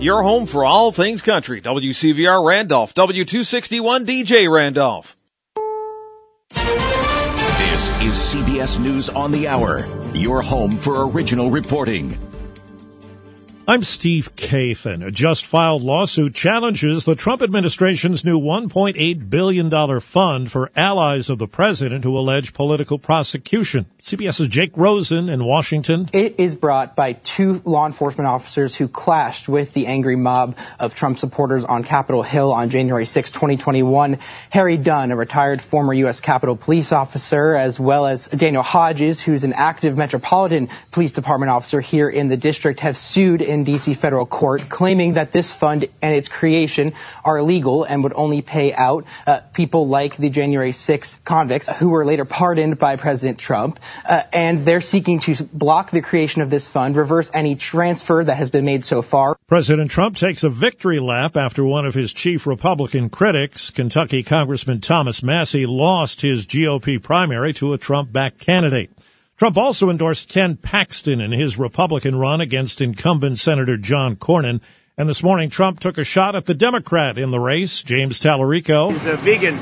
your home for all things country. WCVR Randolph, W261 DJ Randolph. This is CBS News on the Hour, your home for original reporting. I'm Steve Kathan. A just-filed lawsuit challenges the Trump administration's new $1.8 billion fund for allies of the president who allege political prosecution. CBS's Jake Rosen in Washington. It is brought by two law enforcement officers who clashed with the angry mob of Trump supporters on Capitol Hill on January 6, 2021. Harry Dunn, a retired former U.S. Capitol Police officer, as well as Daniel Hodges, who's an active Metropolitan Police Department officer here in the district, have sued in D.C. federal court, claiming that this fund and its creation are illegal and would only pay out people like the January 6 convicts who were later pardoned by President Trump. And they're seeking to block the creation of this fund, reverse any transfer that has been made so far. President Trump takes a victory lap after one of his chief Republican critics, Kentucky Congressman Thomas Massie, lost his GOP primary to a Trump-backed candidate. Trump also endorsed Ken Paxton in his Republican run against incumbent Senator John Cornyn. And this morning, Trump took a shot at the Democrat in the race, James Tallarico. He's a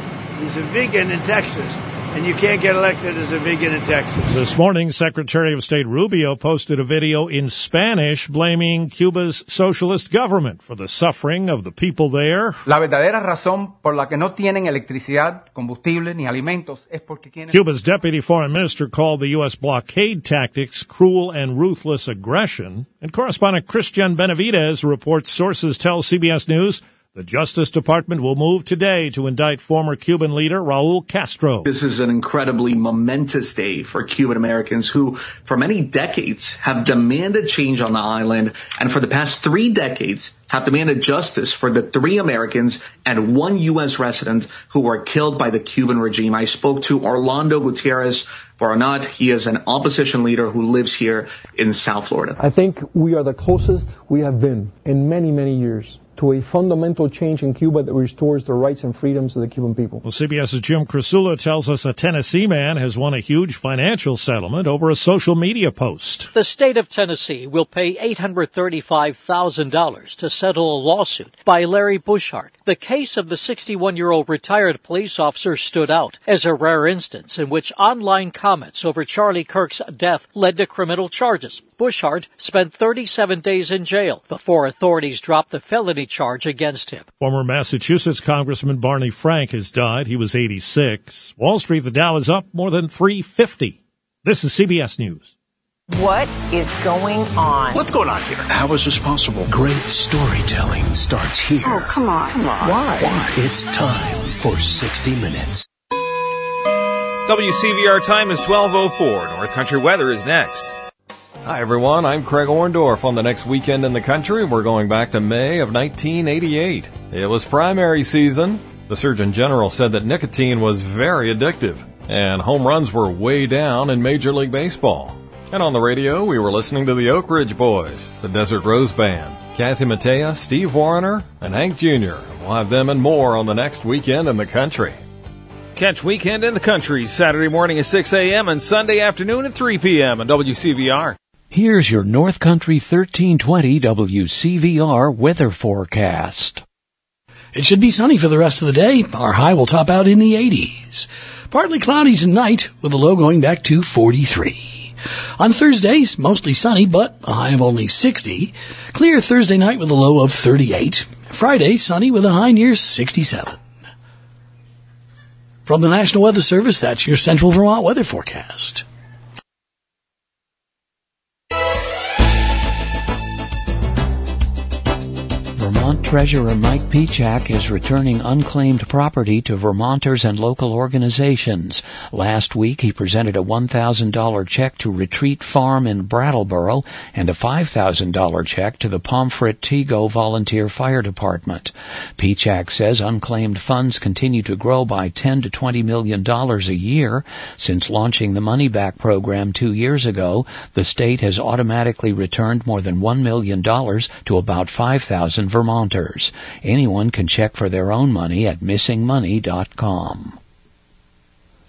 vegan in Texas, and you can't get elected as a vegan in Texas. This morning, Secretary of State Rubio posted a video in Spanish blaming Cuba's socialist government for the suffering of the people there. La verdadera razón por la que no tienen electricidad, combustible ni alimentos es porque quienes... Cuba's deputy foreign minister called the U.S. blockade tactics cruel and ruthless aggression. And correspondent Christian Benavidez reports sources tell CBS News the Justice Department will move today to indict former Cuban leader Raul Castro. This is an incredibly momentous day for Cuban Americans who, for many decades, have demanded change on the island, and for the past 3 decades have demanded justice for the 3 Americans and 1 U.S. resident who were killed by the Cuban regime. I spoke to Orlando Gutierrez Baranat. He is an opposition leader who lives here in South Florida. I think we are the closest we have been in many, many years to a fundamental change in Cuba that restores the rights and freedoms of the Cuban people. Well, CBS's Jim Krasula tells us a Tennessee man has won a huge financial settlement over a social media post. The state of Tennessee will pay $835,000 to settle a lawsuit by Larry Bushart. The case of the 61-year-old retired police officer stood out as a rare instance in which online comments over Charlie Kirk's death led to criminal charges. Bushart spent 37 days in jail before authorities dropped the felony charge against him. Former Massachusetts Congressman Barney Frank has died. He was 86. Wall Street, the Dow is up more than 350. This is CBS News. What is going on? What's going on here? How is this possible? Great storytelling starts here. Oh, come on. Why? It's time for 60 Minutes. WCVR time is 12:04. North Country weather is next. Hi, everyone. I'm Craig Orndorff. On the next weekend in the country, we're going back to May of 1988. It was primary season. The Surgeon General said that nicotine was very addictive, and home runs were way down in Major League Baseball. And on the radio, we were listening to the Oak Ridge Boys, the Desert Rose Band, Kathy Mattea, Steve Wariner, and Hank Jr. We'll have them and more on the next weekend in the country. Catch Weekend in the Country Saturday morning at 6 a.m. and Sunday afternoon at 3 p.m. on WCVR. Here's your North Country 1320 WCVR weather forecast. It should be sunny for the rest of the day. Our high will top out in the 80s. Partly cloudy tonight with a low going back to 43. On Thursdays, mostly sunny, but a high of only 60. Clear Thursday night with a low of 38. Friday, sunny with a high near 67. From the National Weather Service, that's your Central Vermont weather forecast. Vermont Treasurer Mike Piechak is returning unclaimed property to Vermonters and local organizations. Last week, he presented a $1,000 check to Retreat Farm in Brattleboro and a $5,000 check to the Pomfret-Tego Volunteer Fire Department. Piechak says unclaimed funds continue to grow by $10 to $20 million a year. Since launching the Money Back program 2 years ago, the state has automatically returned more than $1 million to about 5,000 Vermonters. Anyone can check for their own money at missingmoney.com.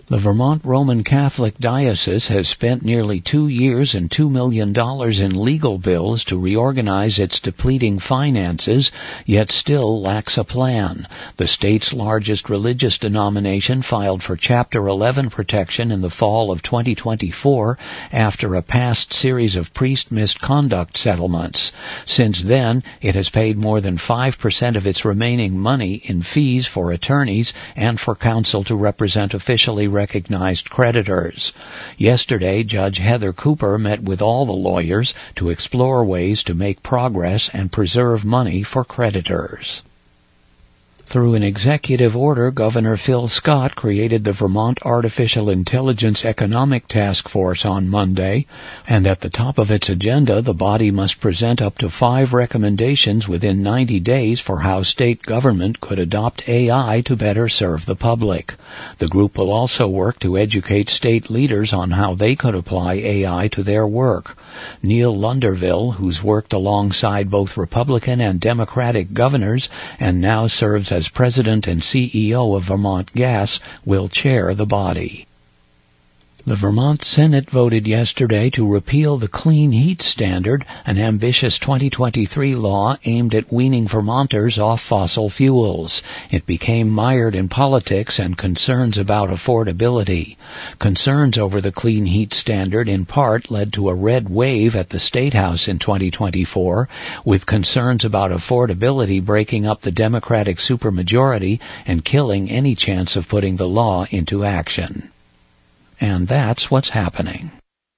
The Vermont Roman Catholic Diocese has spent nearly 2 years and $2 million in legal bills to reorganize its depleting finances, yet still lacks a plan. The state's largest religious denomination filed for Chapter 11 protection in the fall of 2024 after a past series of priest misconduct settlements. Since then, it has paid more than 5% of its remaining money in fees for attorneys and for counsel to represent officially recognized creditors. Yesterday, Judge Heather Cooper met with all the lawyers to explore ways to make progress and preserve money for creditors. Through an executive order, Governor Phil Scott created the Vermont Artificial Intelligence Economic Task Force on Monday, and at the top of its agenda, the body must present up to 5 recommendations within 90 days for how state government could adopt AI to better serve the public. The group will also work to educate state leaders on how they could apply AI to their work. Neil Lunderville, who's worked alongside both Republican and Democratic governors and now serves as president and CEO of Vermont Gas, will chair the body. The Vermont Senate voted yesterday to repeal the Clean Heat Standard, an ambitious 2023 law aimed at weaning Vermonters off fossil fuels. It became mired in politics and concerns about affordability. Concerns over the Clean Heat Standard in part led to a red wave at the State House in 2024, with concerns about affordability breaking up the Democratic supermajority and killing any chance of putting the law into action. And that's what's happening.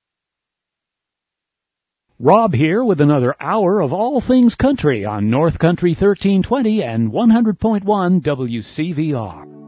Rob here with another hour of all things country on North Country 1320 and 100.1 WCVR.